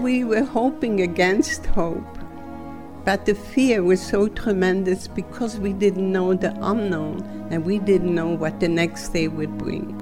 we were hoping against hope, but the fear was so tremendous because we didn't know the unknown and we didn't know what the next day would bring.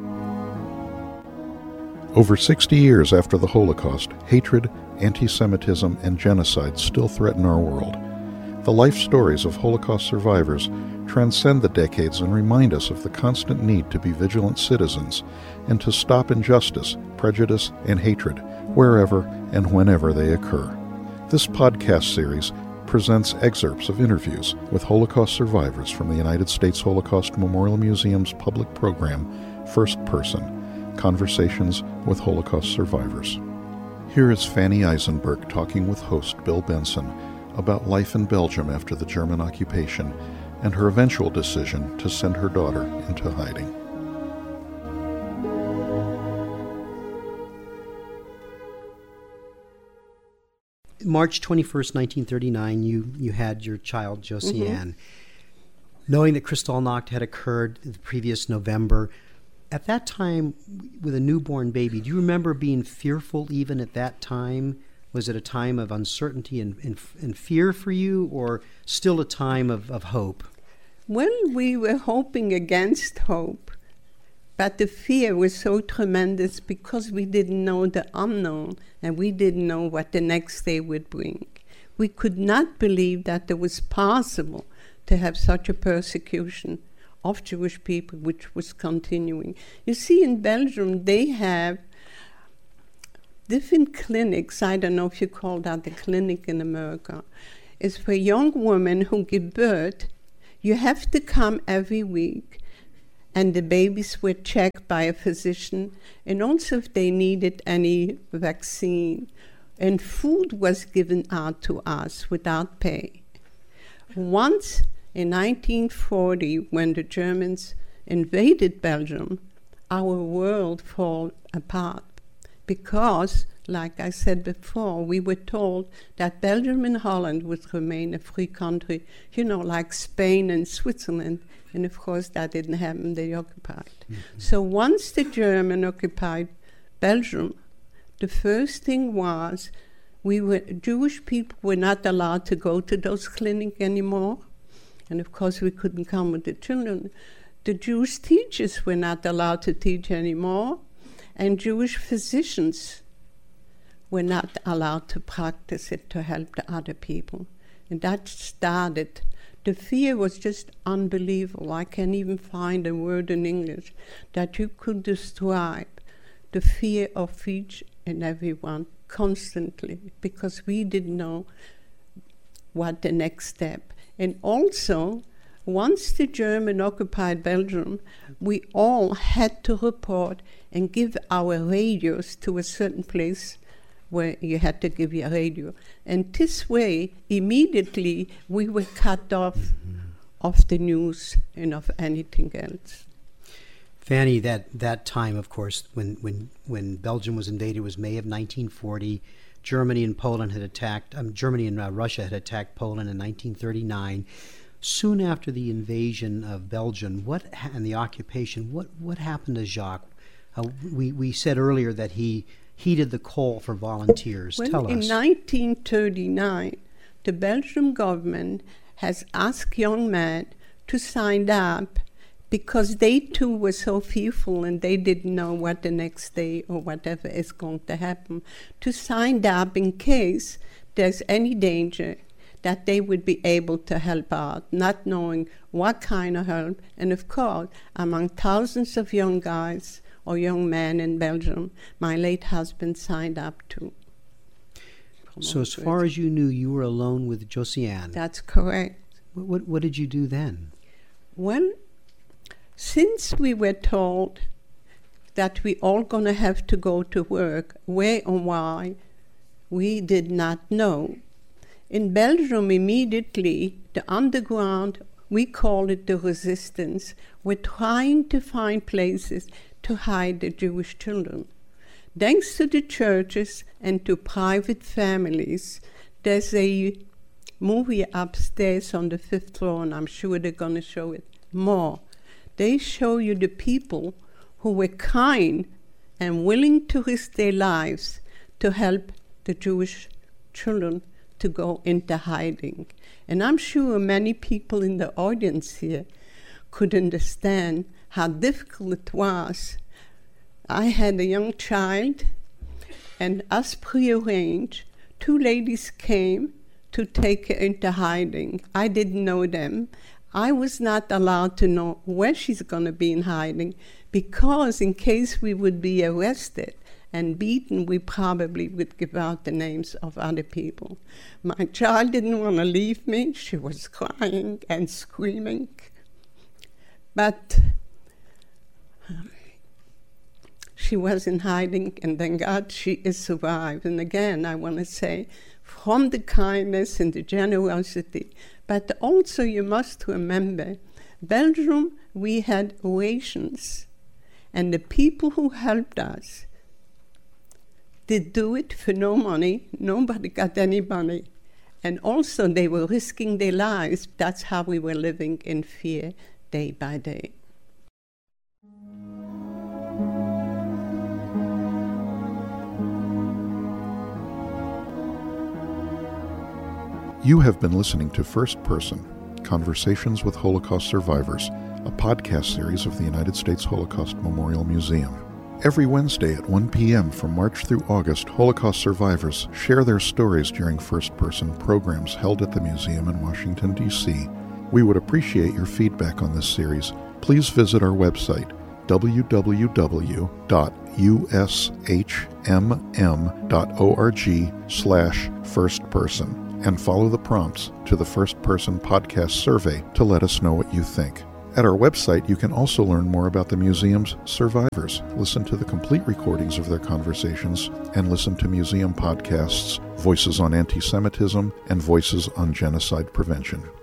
Over 60 years after the Holocaust, hatred, anti-Semitism, and genocide still threaten our world. The life stories of Holocaust survivors transcend the decades and remind us of the constant need to be vigilant citizens and to stop injustice, prejudice, and hatred wherever and whenever they occur. This podcast series presents excerpts of interviews with Holocaust survivors from the United States Holocaust Memorial Museum's public program, First Person, Conversations with Holocaust Survivors. Here is Fanny Eisenberg talking with host Bill Benson about life in Belgium after the German occupation and her eventual decision to send her daughter into hiding. March 21st, 1939, you had your child, Josiane. Knowing that Kristallnacht had occurred the previous November, at that time, with a newborn baby, do you remember being fearful even at that time? Was it a time of uncertainty and fear for you, or still a time of hope? Well, we were hoping against hope, but the fear was so tremendous because we didn't know the unknown and we didn't know what the next day would bring. We could not believe that it was possible to have such a persecution of Jewish people, which was continuing. You see, in Belgium, they have different clinics. I don't know if you call that a clinic in America. It's for young women who give birth. You have to come every week, and the babies were checked by a physician, and also if they needed any vaccine. And food was given out to us without pay. Once in 1940, when the Germans invaded Belgium, our world fell apart because, like I said before, we were told that Belgium and Holland would remain a free country, like Spain and Switzerland. And of course, that didn't happen. They occupied. So once the German occupied Belgium, the first thing was Jewish people were not allowed to go to those clinics anymore. And of course, we couldn't come with the children. The Jewish teachers were not allowed to teach anymore. And Jewish physicians were not allowed to practice it to help the other people. And that started. The fear was just unbelievable. I can't even find a word in English that you could describe the fear of each and everyone constantly, because we didn't know what the next step. And also, once the German occupied Belgium, we all had to report and give our radios to a certain place where you had to give your radio. And this way, immediately, we were cut off of the news and of anything else. Fanny, that time, of course, when Belgium was invaded was May of 1940. Germany and Russia had attacked Poland in 1939. Soon after the invasion of Belgium, and the occupation, what happened to Jacques? We said earlier that he heeded the call for volunteers. Tell us. In 1939, the Belgian government has asked young men to sign up because they too were so fearful and they didn't know what the next day or whatever is going to happen, to sign up in case there's any danger that they would be able to help out, not knowing what kind of help. And of course, among thousands of young guys or young men in Belgium, my late husband signed up too. So as far as you knew, you were alone with Josiane. That's correct. What did you do then? Well, since we were told that we all going to have to go to work, where and why, we did not know. In Belgium, immediately, the underground, we call it the resistance, were trying to find places to hide the Jewish children. Thanks to the churches and to private families, there's a movie upstairs on the 5th floor, and I'm sure they're going to show it more. They show you the people who were kind and willing to risk their lives to help the Jewish children to go into hiding. And I'm sure many people in the audience here could understand how difficult it was. I had a young child, and as prearranged, 2 ladies came to take her into hiding. I didn't know them. I was not allowed to know where she's going to be in hiding, because in case we would be arrested and beaten, we probably would give out the names of other people. My child didn't want to leave me. She was crying and screaming. But she was in hiding, and thank God she is survived. And again, I want to say, from the kindness and the generosity, but also you must remember, Belgium, we had rations, and the people who helped us did do it for no money. Nobody got any money. And also they were risking their lives. That's how we were living in fear day by day. You have been listening to First Person, Conversations with Holocaust Survivors, a podcast series of the United States Holocaust Memorial Museum. Every Wednesday at 1 p.m. from March through August, Holocaust survivors share their stories during first-person programs held at the museum in Washington, D.C. We would appreciate your feedback on this series. Please visit our website, www.ushmm.org/firstperson, and follow the prompts to the First Person Podcast survey to let us know what you think. At our website, you can also learn more about the museum's survivors, listen to the complete recordings of their conversations, and listen to museum podcasts, Voices on Anti-Semitism and Voices on Genocide Prevention.